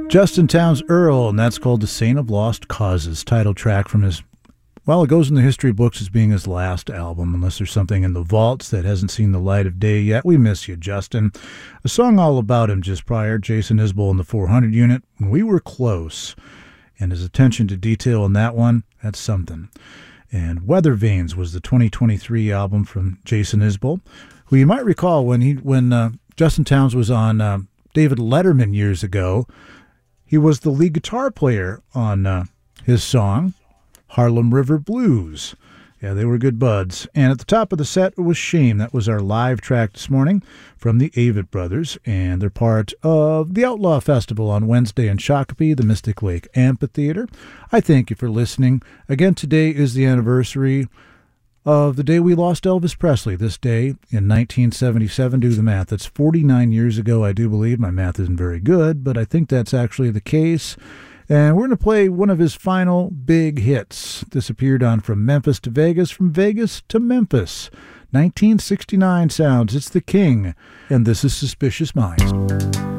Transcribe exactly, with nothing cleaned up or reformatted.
Justin Townes Earle, and that's called The Saint of Lost Causes, title track from his, well, it goes in the history books as being his last album, unless there's something in the vaults that hasn't seen the light of day yet. We miss you, Justin. A song all about him just prior, Jason Isbell and the four hundred unit, When We Were Close, and his attention to detail in that one, that's something. And Weather Vanes was the twenty twenty-three album from Jason Isbell, who you might recall when he when uh, Justin Townes was on uh, David Letterman years ago. He was the lead guitar player on uh, his song, Harlem River Blues. Yeah, they were good buds. And at the top of the set, it was Shame. That was our live track this morning from the Avett Brothers, and they're part of the Outlaw Festival on Wednesday in Shakopee, the Mystic Lake Amphitheater. I thank you for listening. Again, today is the anniversary of the day we lost Elvis Presley, this day in nineteen seventy-seven. Do the math. That's forty-nine years ago, I do believe. My math isn't very good, but I think that's actually the case. And we're going to play one of his final big hits. This appeared on From Memphis to Vegas, From Vegas to Memphis. nineteen sixty-nine sounds. It's The King, and this is Suspicious Minds.